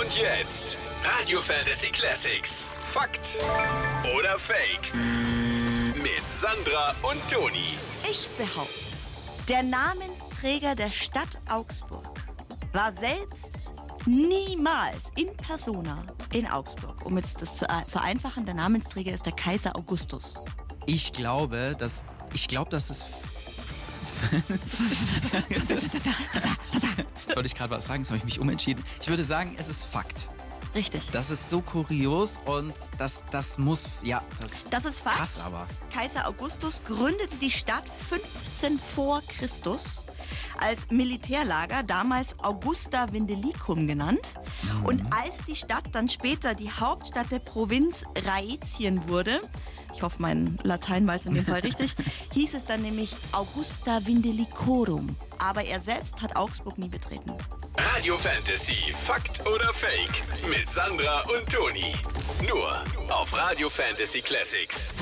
Und jetzt Radio Fantasy Classics. Fakt oder Fake? Mit Sandra und Toni. Ich behaupte, der Namensträger der Stadt Augsburg war selbst niemals in persona in Augsburg. Um jetzt das zu vereinfachen, der Namensträger ist der Kaiser Augustus. Ich glaube, dass es... Jetzt wollte ich gerade was sagen, jetzt habe ich mich umentschieden. Ich würde sagen, es ist Fakt. Richtig. Das ist so kurios und das muss, ja, Das ist Fakt. krass aber. Kaiser Augustus gründete die Stadt 15 vor Christus als Militärlager, damals Augusta Vindelicum genannt. Und als die Stadt dann später die Hauptstadt der Provinz Raetien wurde, ich hoffe, mein Latein war jetzt in dem Fall richtig, hieß es dann nämlich Augusta Vindelicorum. Aber er selbst hat Augsburg nie betreten. Radio Fantasy. Fakt oder Fake? Mit Sandra und Toni. Nur auf Radio Fantasy Classics.